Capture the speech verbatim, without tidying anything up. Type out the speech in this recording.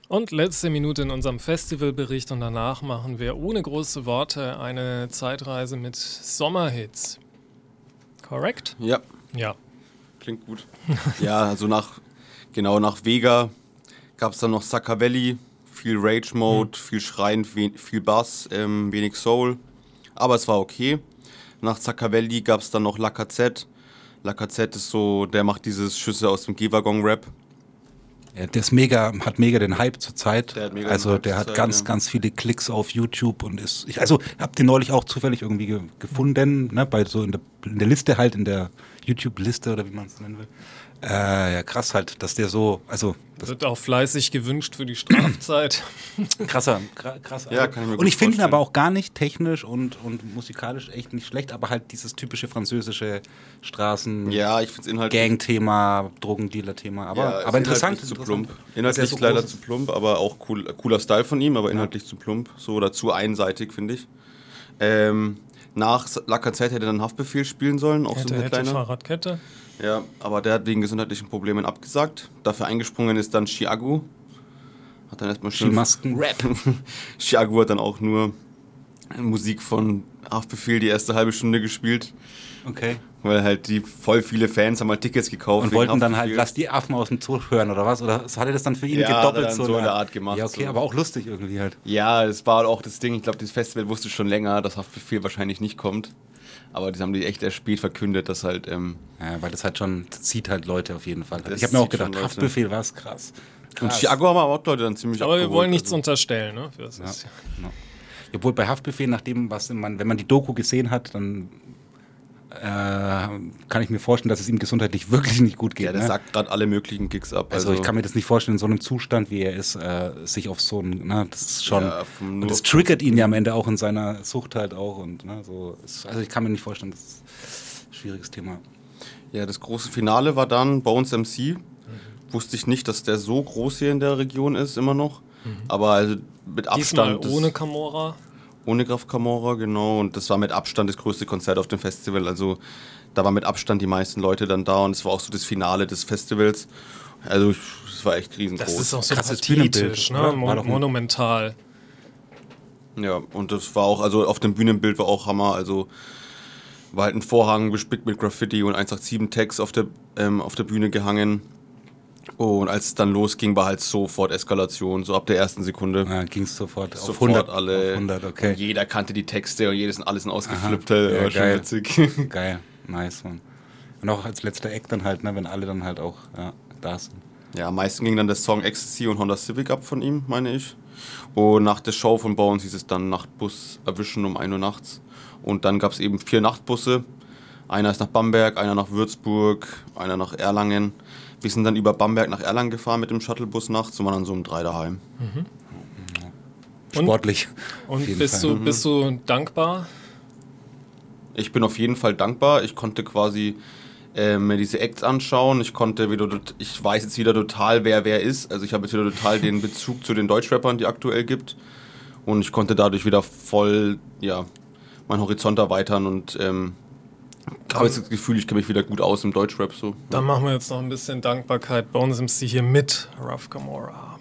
Und letzte Minute in unserem Festivalbericht und danach machen wir ohne große Worte eine Zeitreise mit Sommerhits. Korrekt? Ja. Ja. Klingt gut. Ja, also nach, genau nach Vega gab es dann noch Saccavelli, viel Rage Mode, mhm. viel Schreien, viel Bass, ähm, wenig Soul. Aber es war okay. Nach Saccavelli gab es dann noch Lacazette. Lacazette ist so, der macht dieses Schüsse aus dem G-Waggon-Rap. Ja, der ist mega, hat mega den Hype zurzeit. Der hat mega also den Hype der zur hat Zeit, ganz, ja. ganz viele Klicks auf YouTube und ist. Ich, also hab den neulich auch zufällig irgendwie ge- gefunden, ne, bei so in der, in der Liste halt, in der YouTube-Liste oder wie man es nennen will. Äh, ja, krass halt, dass der so, also das wird auch fleißig gewünscht für die Strafzeit. krasser, kra- krass. Ja, kann ich mir und ich finde ihn vorstellen. aber auch gar nicht technisch und, und musikalisch echt nicht schlecht, aber halt dieses typische französische Straßen, Ja, ich finde es inhaltlich, Gang-Thema, Drogendealer-Thema, aber, ja, ist aber interessant. inhaltlich zu interessant. plump. Inhaltlich so leider groß zu plump, aber auch cool, cooler Style von ihm, aber inhaltlich zu plump. So oder zu einseitig, finde ich. Ähm, nach Lacazette hätte dann Haftbefehl spielen sollen, auch Hätte, so ein hätte kleiner. Fahrradkette. Ja, aber der hat wegen gesundheitlichen Problemen abgesagt. Dafür eingesprungen ist dann Chiago. Hat dann erstmal schön Skimasken. Rap. Chiago hat dann auch nur Musik von Haftbefehl die erste halbe Stunde gespielt. Okay. Weil halt die voll viele Fans haben halt Tickets gekauft. Und wegen wollten dann halt, Haftbefehl. lass die Affen aus dem Zoo hören oder was? Oder hat er das dann für ihn Ja, hat gedoppelt? er dann so in der Art gemacht, Ja, okay, so. aber auch lustig irgendwie halt. Ja, es war auch das Ding. Ich glaube, das Festival wusste schon länger, dass Haftbefehl wahrscheinlich nicht kommt. Aber das haben die echt erst spät verkündet, dass halt... Ähm, Ja, weil das halt schon, das zieht halt Leute auf jeden Fall. Das Ich habe mir auch zieht schon gedacht, Leute. Haftbefehl war es krass. und krass. Chiago haben aber auch Leute dann ziemlich Aber wir abgeholt, wollen nichts also. unterstellen, ne? Das Ja, ist, genau. Obwohl bei Haftbefehl, nachdem, was man, wenn man die Doku gesehen hat, dann äh, kann ich mir vorstellen, dass es ihm gesundheitlich wirklich nicht gut geht. Ja, der ne? sagt gerade alle möglichen Gigs ab. Also, ich kann mir das nicht vorstellen, in so einem Zustand, wie er ist, äh, sich auf so einen, ne, das ist schon, Ja, vom und das nur- triggert ihn ja am Ende auch in seiner Sucht halt auch und, ne, so, ist, also ich kann mir nicht vorstellen, das ist ein schwieriges Thema. Ja, das große Finale war dann Bones M C. Mhm. Wusste ich nicht, dass der so groß hier in der Region ist, immer noch. Mhm. Aber also mit diesmal Abstand... ohne das, Camorra. ohne Graf Camorra, genau. Und das war mit Abstand das größte Konzert auf dem Festival. Also da waren mit Abstand die meisten Leute dann da. Und es war auch so das Finale des Festivals. Also es war echt riesengroß. Das ist auch so Krasses pathetisch, Bühnenbild, ne? oder? Mon- War doch ein- monumental. Ja, und das war auch, also auf dem Bühnenbild war auch Hammer. Also war halt ein Vorhang bespickt mit Graffiti und eins acht sieben Tags auf der, ähm, auf der Bühne gehangen. Und als es dann losging, war halt sofort Eskalation, so ab der ersten Sekunde. Ja, ging es sofort, Sofort auf hundert, alle. auf hundert, okay. Und jeder kannte die Texte und jedes alles ausgeflippt. Aha, Halt. ja, War schon geil. witzig. Geil, nice, man. Und auch als letzter Act dann halt, ne, wenn alle dann halt auch ja, da sind. Ja, am meisten ging dann der Song Ecstasy und Honda Civic ab von ihm, meine ich. Und nach der Show von Bones hieß es dann Nachtbus erwischen um ein Uhr nachts. Und dann gab es eben vier Nachtbusse. Einer ist nach Bamberg, einer nach Würzburg, einer nach Erlangen. Wir sind dann über Bamberg nach Erlangen gefahren mit dem Shuttlebus nachts und waren dann so um drei daheim. Mhm. Sportlich. Und auf jeden bist Fall. du, bist du dankbar? Ich bin auf jeden Fall dankbar. Ich konnte quasi äh, mir diese Acts anschauen. Ich konnte wieder, tot- ich weiß jetzt wieder total, wer wer ist. Also ich habe jetzt wieder total den Bezug zu den Deutschrappern, die aktuell gibt. Und ich konnte dadurch wieder voll, ja, meinen Horizont erweitern und ähm, habe jetzt das Gefühl, ich kenne mich wieder gut aus im Deutschrap so. Dann machen wir jetzt noch ein bisschen Dankbarkeit. Bones M C hier mit Rough Camorra.